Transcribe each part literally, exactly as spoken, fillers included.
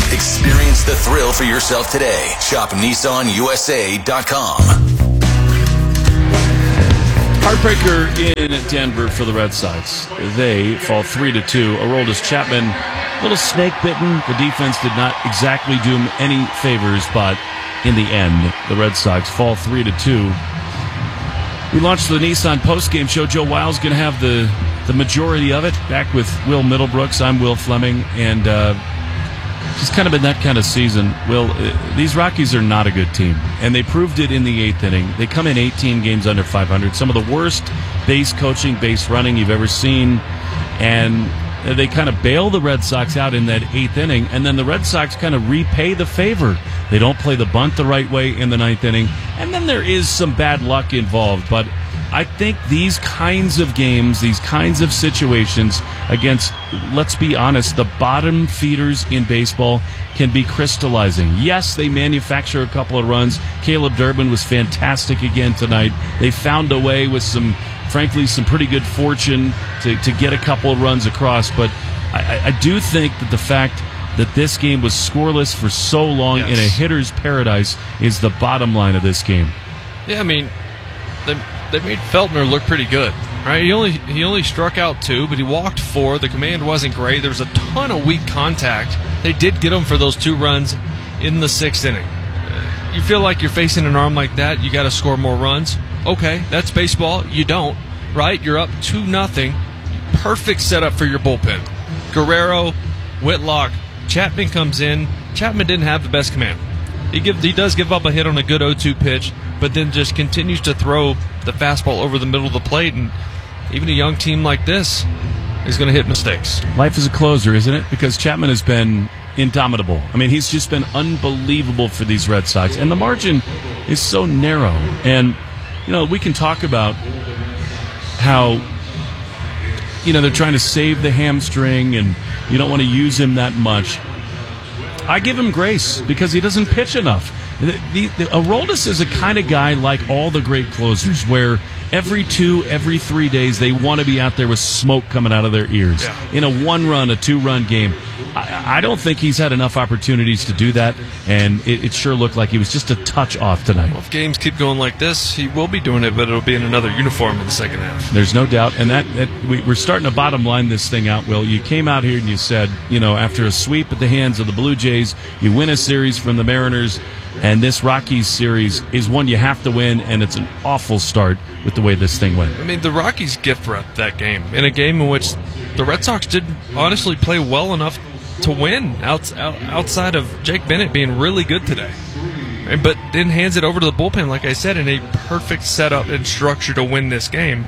Experience the thrill for yourself today. Shop Nissan U S A dot com. Heartbreaker in Denver for the Red Sox. They fall three to two. Aroldis Chapman, a little snake bitten. The defense did not exactly do him any favors, but in the end, the Red Sox fall three to two. We launched the Nissan postgame show. Joe Wiles going to have the, the majority of it. Back with Will Middlebrooks. I'm Will Fleming, and uh, just kind of been that kind of season. Will, uh, these Rockies are not a good team, and they proved it in the eighth inning. They come in eighteen games under five hundred. Some of the worst base coaching, base running you've ever seen, and they kind of bail the Red Sox out in that eighth inning, and then the Red Sox kind of repay the favor. They don't play the bunt the right way in the ninth inning, and then there is some bad luck involved. But I think these kinds of games, these kinds of situations against, let's be honest, the bottom feeders in baseball can be crystallizing. Yes, they manufacture a couple of runs. Caleb Durbin was fantastic again tonight. They found a way with some, frankly, some pretty good fortune to, to get a couple of runs across. But I, I do think that the fact that this game was scoreless for so long yes. in a hitter's paradise is the bottom line of this game. Yeah, I mean, they, they made Feltner look pretty good, right? He only he only struck out two, but he walked four. The command wasn't great. There was a ton of weak contact. They did get him for those two runs in the sixth inning. Uh, you feel like you're facing an arm like that, you got to score more runs. Okay, that's baseball. You don't, right? You're up two nothing. Perfect setup for your bullpen. Guerrero, Whitlock, Chapman comes in. Chapman didn't have the best command. He give, he does give up a hit on a good oh two pitch, but then just continues to throw the fastball over the middle of the plate. And even a young team like this is going to hit mistakes. Life is a closer, isn't it? Because Chapman has been indomitable. I mean, he's just been unbelievable for these Red Sox. And the margin is so narrow. And, you know, we can talk about how, you know, they're trying to save the hamstring and you don't want to use him that much. I give him grace because he doesn't pitch enough. The, the, the, Aroldis is a kind of guy like all the great closers where every two, every three days they want to be out there with smoke coming out of their ears. Yeah. In a one-run, a two-run game. I, I don't think he's had enough opportunities to do that, and it, it sure looked like he was just a touch off tonight. Well, if games keep going like this, he will be doing it, but it'll be in another uniform in the second half. There's no doubt, and that, that we, we're starting to bottom line this thing out, Will. You came out here and you said, you know, after a sweep at the hands of the Blue Jays, you win a series from the Mariners, and this Rockies series is one you have to win, and it's an awful start with the way this thing went. I mean, the Rockies gift wrapped that game in a game in which the Red Sox didn't honestly play well enough to win out, out, outside of Jake Bennett being really good today. But then hands it over to the bullpen, like I said, in a perfect setup and structure to win this game.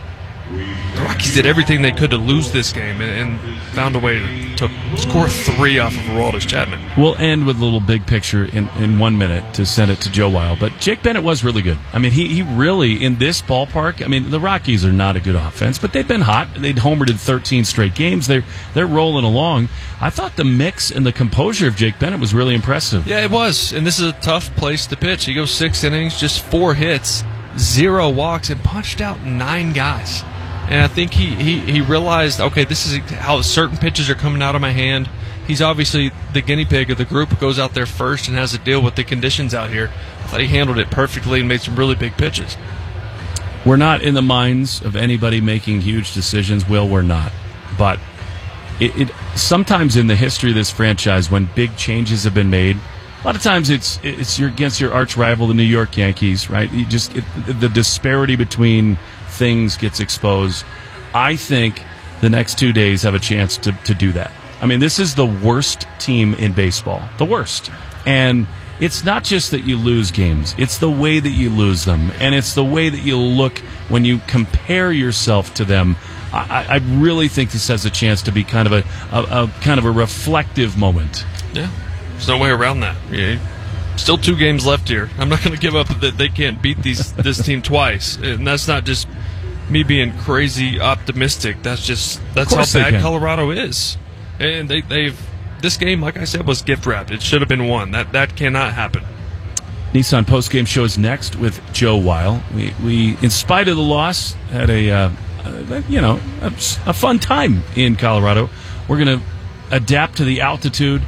The Rockies did everything they could to lose this game and, and found a way to, to score three off of Aroldis Chapman. We'll end with a little big picture in, in one minute to send it to Joe Weil. But Jake Bennett was really good. I mean, he, he really, in this ballpark, I mean, the Rockies are not a good offense, but they've been hot. They'd homered in thirteen straight games. They're, they're rolling along. I thought the mix and the composure of Jake Bennett was really impressive. Yeah, it was. And this is a tough place to pitch. He goes six innings, just four hits, zero walks, and punched out nine guys. And I think he, he, he realized, okay, this is how certain pitches are coming out of my hand. He's obviously the guinea pig of the group who goes out there first and has to deal with the conditions out here. I thought he handled it perfectly and made some really big pitches. We're not in the minds of anybody making huge decisions. Will, we're not. But it, it sometimes in the history of this franchise, when big changes have been made, a lot of times it's it's you're against your arch rival, the New York Yankees, right? You just it, the disparity between things gets exposed. I think the next two days have a chance to, to do that. I mean, this is the worst team in baseball. The worst. And it's not just that you lose games. It's the way that you lose them. And it's the way that you look when you compare yourself to them. I, I really think this has a chance to be kind of a, a, a kind of a reflective moment. Yeah. There's no way around that. Yeah. Still two games left here. I'm not going to give up that they can't beat these this team twice. And that's not just me being crazy optimistic. That's just that's how bad Colorado is. And they, they've this game, like I said, was gift wrapped. It should have been won. That that cannot happen. Nissan postgame show is next with Joe Weil. We we, in spite of the loss, had a uh, uh, you know a, a fun time in Colorado. We're going to adapt to the altitude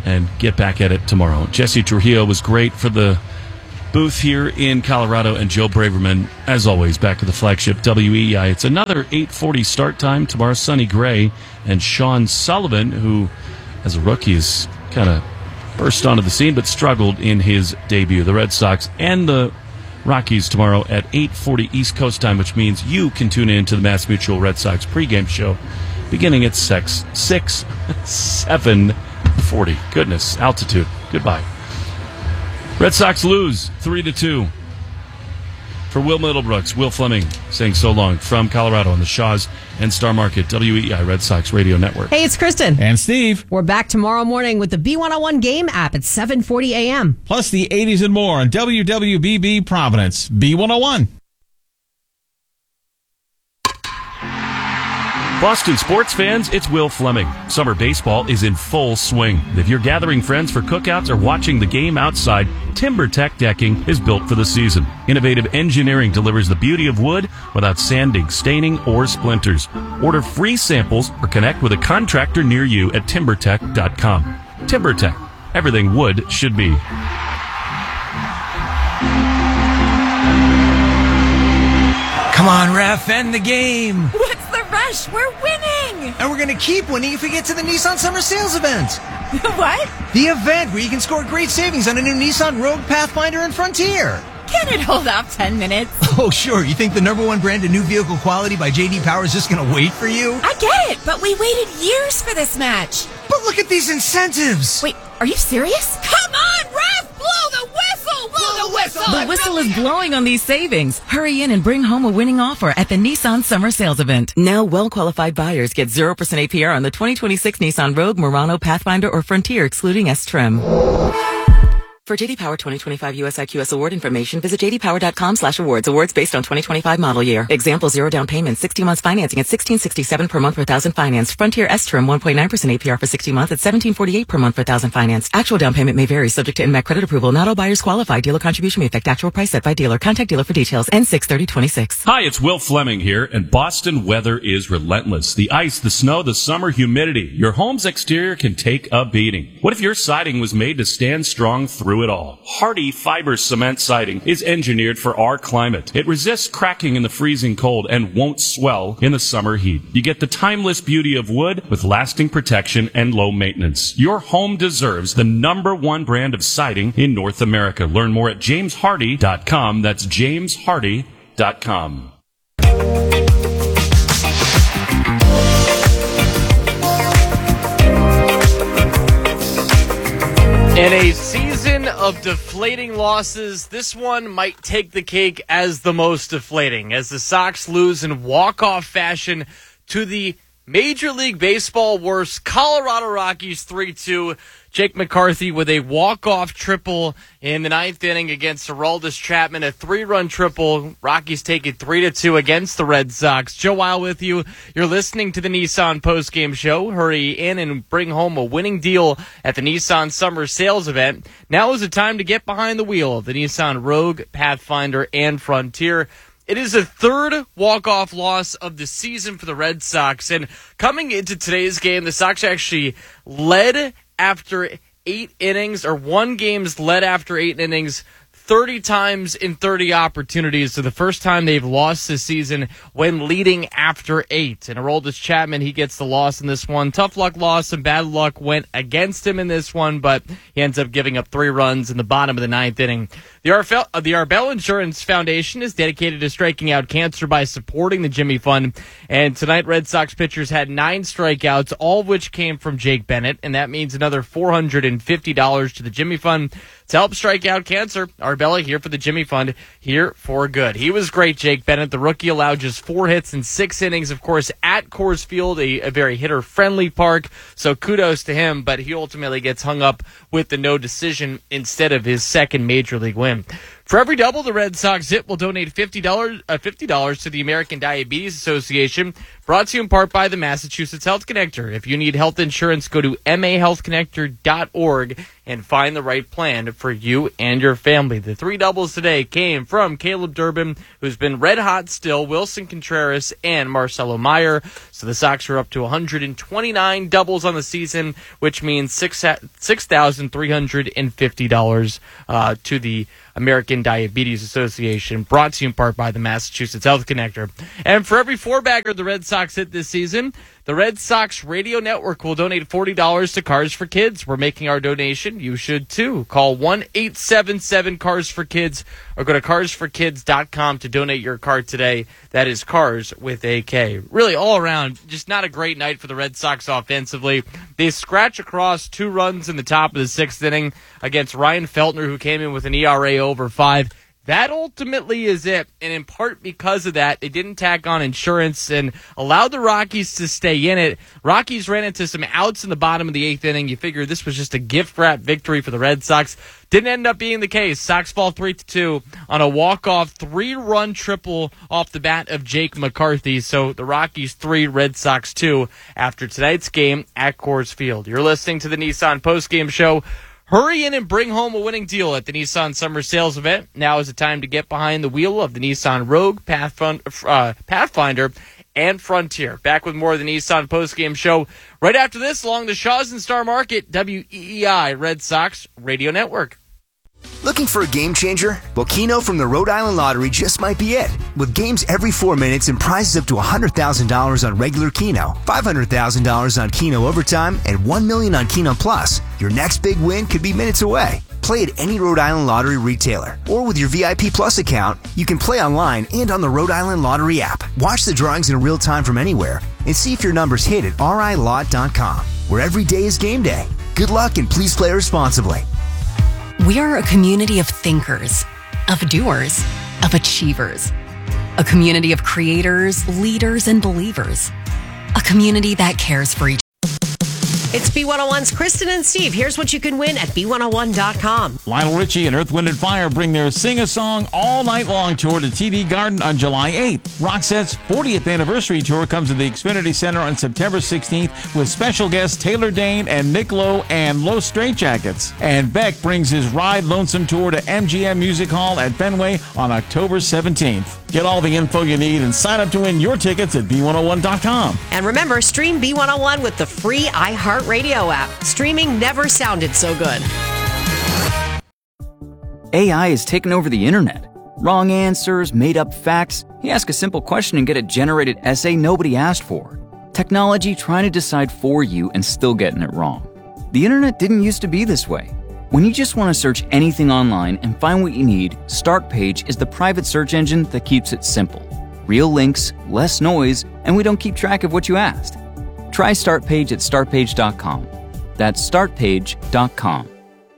and get back at it tomorrow. Jesse Trujillo was great for the booth here in Colorado, and Joe Braverman, as always, back at the flagship W E E I. It's another eight forty start time tomorrow. Sonny Gray and Sean Sullivan, who, as a rookie, has kind of burst onto the scene but struggled in his debut. The Red Sox and the Rockies tomorrow at eight forty East Coast time, which means you can tune in to the Mass Mutual Red Sox pregame show beginning at six, seven forty. Goodness, altitude. Goodbye. Red Sox lose three to two. For Will Middlebrooks, Will Fleming saying so long from Colorado on the Shaw's and Star Market W E E I Red Sox Radio Network. Hey, it's Kristen. And Steve. We're back tomorrow morning with the B one oh one Game app at seven forty a.m. Plus the eighties and more on W W B B Providence. B one oh one. Boston sports fans, it's Will Fleming. Summer baseball is in full swing. If you're gathering friends for cookouts or watching the game outside, TimberTech Decking is built for the season. Innovative engineering delivers the beauty of wood without sanding, staining, or splinters. Order free samples or connect with a contractor near you at timber tech dot com. TimberTech, everything wood should be. Come on, ref, end the game. What's the rush? We're winning. And we're going to keep winning if we get to the Nissan Summer Sales event. What? The event where you can score great savings on a new Nissan Rogue, Pathfinder, and Frontier. Can it hold off ten minutes? Oh, sure. You think the number one brand of new vehicle quality by J D Power is just going to wait for you? I get it, but we waited years for this match. But look at these incentives. Wait, are you serious? Come on, ref! Blow the whistle! Blow the whistle! The whistle is blowing on these savings. Hurry in and bring home a winning offer at the Nissan Summer Sales Event. Now, well-qualified buyers get zero percent A P R on the twenty twenty-six Nissan Rogue, Murano, Pathfinder, or Frontier, excluding S-Trim. For J D Power twenty twenty-five U S I Q S award information, visit j d power dot com slash awards. Awards based on twenty twenty-five model year. Example, zero down payment, sixty months financing at sixteen sixty-seven per month per thousand finance. Frontier S-Trim, one point nine percent A P R for sixty months at seventeen forty-eight per month per thousand finance. Actual down payment may vary, subject to N M A C credit approval. Not all buyers qualify. Dealer contribution may affect actual price set by dealer. Contact dealer for details. N six thirty twenty-six. Hi, it's Will Fleming here, and Boston weather is relentless. The ice, the snow, the summer humidity. Your home's exterior can take a beating. What if your siding was made to stand strong through it all? Hardy Fiber Cement Siding is engineered for our climate. It resists cracking in the freezing cold and won't swell in the summer heat. You get the timeless beauty of wood with lasting protection and low maintenance. Your home deserves the number one brand of siding in North America. Learn more at james hardy dot com. That's james hardy dot com. In a season of deflating losses, this one might take the cake as the most deflating, as the Sox lose in walk-off fashion to the Major League Baseball worst Colorado Rockies three two. Jake McCarthy with a walk-off triple in the ninth inning against Aroldis Chapman, a three-run triple. Rockies take it three to two against the Red Sox. Joe Weil with you. You're listening to the Nissan postgame show. Hurry in and bring home a winning deal at the Nissan Summer Sales Event. Now is the time to get behind the wheel of the Nissan Rogue, Pathfinder, and Frontier. It is the third walk-off loss of the season for the Red Sox. And coming into today's game, the Sox actually led after eight innings, or won games led after eight innings, thirty times in thirty opportunities. So the first time they've lost this season when leading after eight. And Aroldis Chapman, he gets the loss in this one. Tough luck loss and bad luck went against him in this one, but he ends up giving up three runs in the bottom of the ninth inning. The Arbel, the Arbel Insurance Foundation is dedicated to striking out cancer by supporting the Jimmy Fund. And tonight, Red Sox pitchers had nine strikeouts, all of which came from Jake Bennett. And that means another four hundred fifty dollars to the Jimmy Fund to help strike out cancer. Arbella here for the Jimmy Fund, here for good. He was great, Jake Bennett. The rookie allowed just four hits in six innings, of course, at Coors Field, a, a very hitter-friendly park. So kudos to him, but he ultimately gets hung up with the no decision instead of his second Major League win. For every double the Red Sox hit, will donate fifty dollars, uh, fifty dollars to the American Diabetes Association, brought to you in part by the Massachusetts Health Connector. If you need health insurance, go to m a health connector dot org and find the right plan for you and your family. The three doubles today came from Caleb Durbin, who's been red hot still, Wilson Contreras, and Marcelo Meyer. So the Sox are up to one hundred twenty-nine doubles on the season, which means six thousand three hundred fifty dollars uh, to the American Diabetes Association, brought to you in part by the Massachusetts Health Connector. And for every four-bagger the Red Sox hit this season, the Red Sox Radio Network will donate forty dollars to Cars for Kids. We're making our donation. You should, too. Call one eight seven seven cars for kids or go to cars for kids dot com to donate your car today. That is Cars with a K. Really, all around, just not a great night for the Red Sox offensively. They scratch across two runs in the top of the sixth inning against Ryan Feltner, who came in with an E R A over five. That ultimately is it, and in part because of that, they didn't tack on insurance and allowed the Rockies to stay in it. Rockies ran into some outs in the bottom of the eighth inning. You figure this was just a gift-wrap victory for the Red Sox. Didn't end up being the case. Sox fall three to two on a walk-off three-run triple off the bat of Jake McCarthy. So the Rockies three, Red Sox two after tonight's game at Coors Field. You're listening to the Nissan Postgame Show. Hurry in and bring home a winning deal at the Nissan Summer Sales Event. Now is the time to get behind the wheel of the Nissan Rogue, Pathfind- uh, Pathfinder, and Frontier. Back with more of the Nissan Postgame Show right after this along the Shaw's and Star Market, W E E I Red Sox Radio Network. Looking for a game changer? Well, Keno from the Rhode Island Lottery just might be it. With games every four minutes and prizes up to one hundred thousand dollars on regular Keno, five hundred thousand dollars on Keno Overtime, and one million dollars on Keno Plus, your next big win could be minutes away. Play at any Rhode Island Lottery retailer. Or with your V I P Plus account, you can play online and on the Rhode Island Lottery app. Watch the drawings in real time from anywhere and see if your numbers hit at R I lot dot com, where every day is game day. Good luck and please play responsibly. We are a community of thinkers, of doers, of achievers. A community of creators, leaders, and believers. A community that cares for each other. It's B one oh one's Kristen and Steve. Here's what you can win at B one oh one dot com. Lionel Richie and Earth, Wind and Fire bring their Sing a Song All Night Long tour to T D Garden on July eighth. Roxette's fortieth anniversary tour comes to the Xfinity Center on September sixteenth with special guests Taylor Dane and Nick Lowe and Los Straitjackets. And Beck brings his Ride Lonesome tour to M G M Music Hall at Fenway on October seventeenth. Get all the info you need and sign up to win your tickets at B one oh one dot com. And remember, stream B one oh one with the free iHeartRadio app. Streaming never sounded so good. A I has taken over the internet. Wrong answers, made up facts. You ask a simple question and get a generated essay nobody asked for. Technology trying to decide for you and still getting it wrong. The internet didn't used to be this way. When you just want to search anything online and find what you need, Startpage is the private search engine that keeps it simple. Real links, less noise, and we don't keep track of what you asked. Try Startpage at startpage dot com. That's startpage dot com.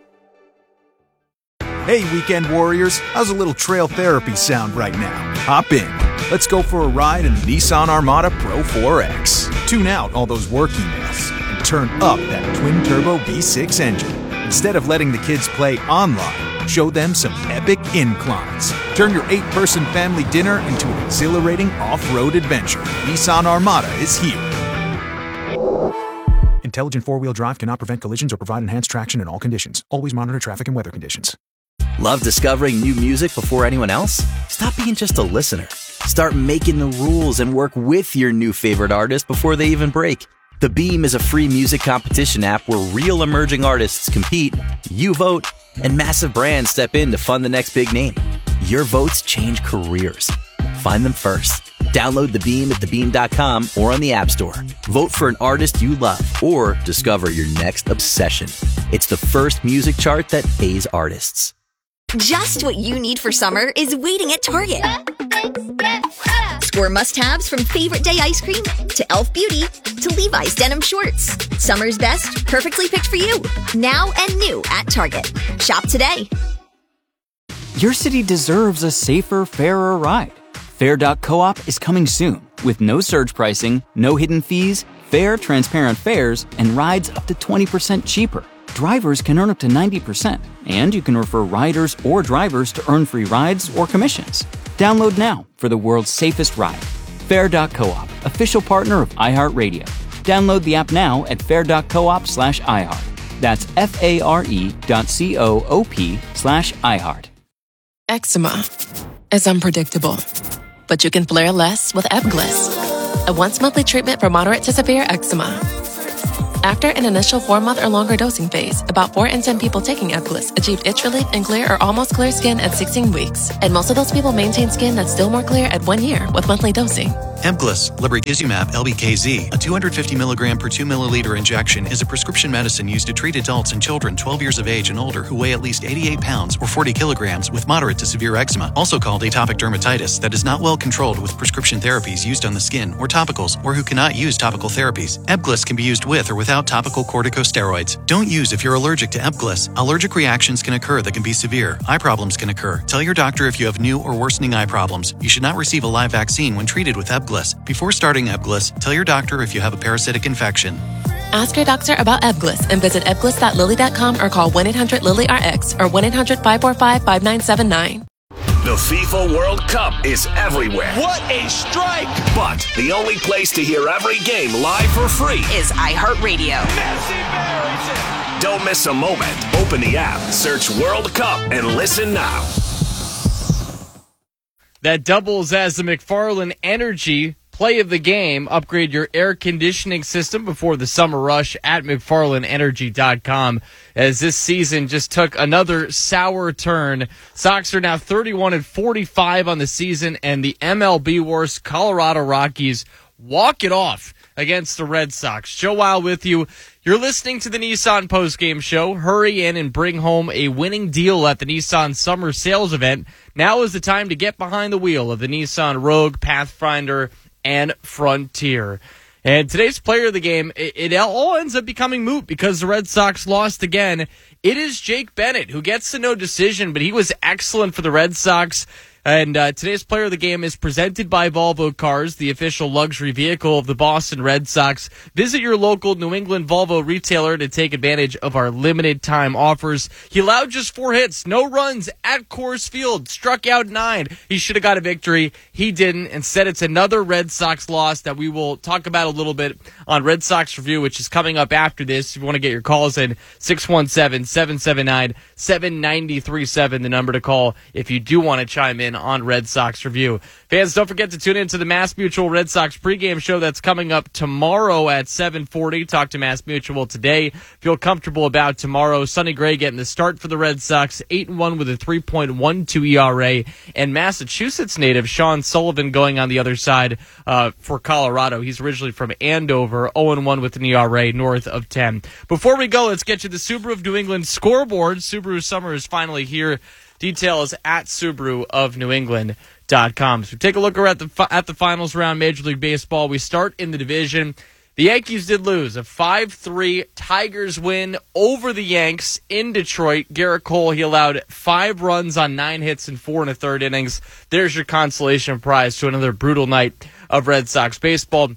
Hey, weekend warriors, how's a little trail therapy sound right now? Hop in. Let's go for a ride in the Nissan Armada Pro four X. Tune out all those work emails and turn up that twin-turbo V six engine. Instead of letting the kids play online, show them some epic inclines. Turn your eight-person family dinner into an exhilarating off-road adventure. Nissan Armada is here. Intelligent four-wheel drive cannot prevent collisions or provide enhanced traction in all conditions. Always monitor traffic and weather conditions. Love discovering new music before anyone else? Stop being just a listener. Start making the rules and work with your new favorite artist before they even break. The Beam is a free music competition app where real emerging artists compete, you vote, and massive brands step in to fund the next big name. Your votes change careers. Find them first. Download The Beam at the beam dot com or on the App Store. Vote for an artist you love or discover your next obsession. It's the first music chart that pays artists. Just what you need for summer is waiting at Target. Score must-haves from Favorite Day ice cream to e l f Beauty to Levi's denim shorts. Summer's best, perfectly picked for you. Now and new at Target. Shop today. Your city deserves a safer, fairer ride. Fair dot coop is coming soon with no surge pricing, no hidden fees, fair, transparent fares, and rides up to twenty percent cheaper. drivers can earn up to ninety percent, and you can refer riders or drivers to earn free rides or commissions. Download now for the world's safest ride. Fair dot coop, official partner of iHeartRadio. Download the app now at fair dot coop slash iHeart. That's F-A-R-E dot C-O-O-P slash iHeart. Eczema is unpredictable, but you can flare less with Ebglyss, a once-monthly treatment for moderate to severe eczema. After an initial four-month or longer dosing phase, about four in ten people taking Ebglyss achieved itch relief and clear or almost clear skin at sixteen weeks, and most of those people maintain skin that's still more clear at one year with monthly dosing. Ebglyss, lebrikizumab L B K Z, a two hundred fifty milligram per two milliliter injection, is a prescription medicine used to treat adults and children twelve years of age and older who weigh at least eighty-eight pounds or forty kilograms with moderate to severe eczema, also called atopic dermatitis, that is not well controlled with prescription therapies used on the skin or topicals, or who cannot use topical therapies. Ebglyss can be used with or without topical corticosteroids. Don't use if you're allergic to Ebglyss. Allergic reactions can occur that can be severe. Eye problems can occur. Tell your doctor if you have new or worsening eye problems. You should not receive a live vaccine when treated with Ebglyss. Before starting Ebglyss, tell your doctor if you have a parasitic infection. Ask your doctor about Ebglyss and visit ebglyss dot lilly dot com or call one eight hundred lilly R X or one eight hundred five four five five nine seven nine. The FIFA World Cup is everywhere. What a strike! But the only place to hear every game live for free is iHeartRadio. Don't miss a moment. Open the app, search World Cup, and listen now. That doubles as the McFarland Energy play of the game. Upgrade your air conditioning system before the summer rush at McFarland Energy dot com, as this season just took another sour turn. Sox are now thirty-one and forty-five on the season, and the M L B worst Colorado Rockies walk it off against the Red Sox. Joe Weil with you. You're listening to the Nissan postgame show. Hurry in and bring home a winning deal at the Nissan Summer Sales Event. Now is the time to get behind the wheel of the Nissan Rogue, Pathfinder, and Frontier. And today's player of the game, it, it all ends up becoming moot because the Red Sox lost again. It is Jake Bennett, who gets the no decision, but he was excellent for the Red Sox. And uh, today's player of the game is presented by Volvo Cars, the official luxury vehicle of the Boston Red Sox. Visit your local New England Volvo retailer to take advantage of our limited time offers. He allowed just four hits, no runs at Coors Field, struck out nine. He should have got a victory. He didn't. Instead, it's another Red Sox loss that we will talk about a little bit on Red Sox Review, which is coming up after this. If you want to get your calls in, six one seven, seven seven nine, seven nine three seven, the number to call if you do want to chime in on Red Sox Review. Fans, don't forget to tune in to the Mass Mutual Red Sox pregame show that's coming up tomorrow at seven forty. Talk to Mass Mutual today. Feel comfortable about tomorrow. Sonny Gray getting the start for the Red Sox, eight and one with a three point one two E R A. And Massachusetts native Sean Sullivan going on the other side uh, for Colorado. He's originally from Andover, oh and one with an E R A north of ten. Before we go, let's get you the Subaru of New England scoreboard. Subaru summer is finally here. Details at Subaru of New England dot com. So take a look at the at the finals round, Major League Baseball. We start in the division. The Yankees did lose. A five three Tigers win over the Yanks in Detroit. Garrett Cole, he allowed five runs on nine hits and four and a third innings. There's your consolation prize to another brutal night of Red Sox baseball.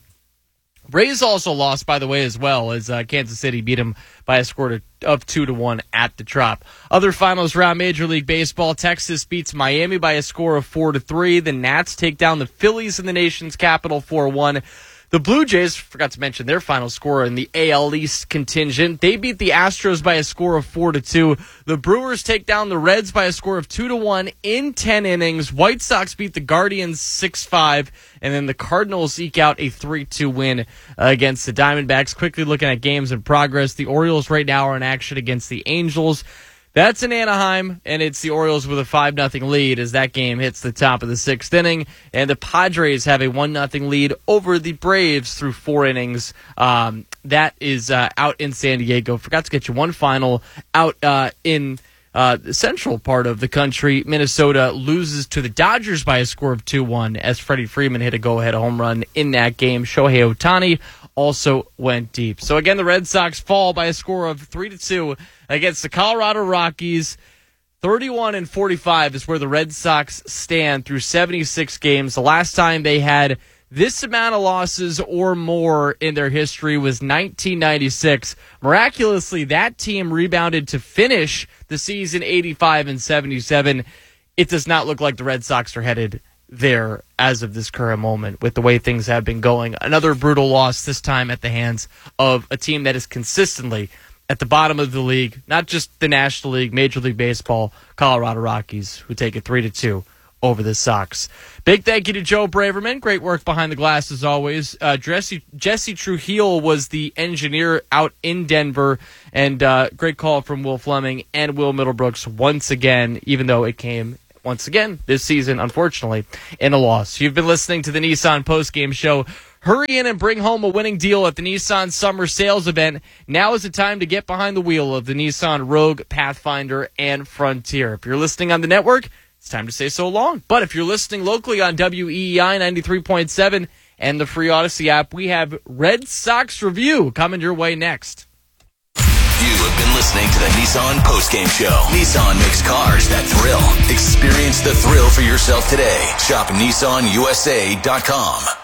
Rays also lost, by the way, as well, as uh, Kansas City beat them by a score of two to one at the Trop. Other finals round, Major League Baseball. Texas beats Miami by a score of four to three. The Nats take down the Phillies in the nation's capital four one. The Blue Jays, forgot to mention their final score in the A L East contingent. They beat the Astros by a score of four to two. The Brewers take down the Reds by a score of two to one in ten innings. White Sox beat the Guardians six five. And then the Cardinals eke out a three two win uh, against the Diamondbacks. Quickly looking at games in progress. The Orioles right now are in action against the Angels. That's in Anaheim, and it's the Orioles with a five nothing lead as that game hits the top of the sixth inning. And the Padres have a one nothing lead over the Braves through four innings. Um, that is uh, out in San Diego. Forgot to get you one final out uh, in uh, the central part of the country. Minnesota loses to the Dodgers by a score of two one as Freddie Freeman hit a go-ahead home run in that game. Shohei Ohtani also went deep. So again, the Red Sox fall by a score of three to two against the Colorado Rockies. thirty-one and forty-five is where the Red Sox stand through seventy-six games. The last time they had this amount of losses or more in their history was nineteen ninety-six. Miraculously, that team rebounded to finish the season eighty-five and seventy-seven. It does not look like the Red Sox are headed there as of this current moment with the way things have been going. Another brutal loss, this time at the hands of a team that is consistently at the bottom of the league, not just the National League, Major League Baseball, Colorado Rockies, who take it three to two over the Sox. Big thank you to Joe Braverman. Great work behind the glass as always. Uh, Jesse, Jesse Trujillo was the engineer out in Denver, and uh, great call from Will Fleming and Will Middlebrooks once again, even though it came once again this season, unfortunately, in a loss. You've been listening to the Nissan postgame show. Hurry in and bring home a winning deal at the Nissan Summer Sales Event. Now is the time to get behind the wheel of the Nissan Rogue, Pathfinder, and Frontier. If you're listening on the network, it's time to say so long. But if you're listening locally on W E E I ninety-three point seven and the free Odyssey app, we have Red Sox Review coming your way next. You have been listening to the Nissan Postgame Show. Nissan makes cars that thrill. Experience the thrill for yourself today. Shop Nissan U S A dot com.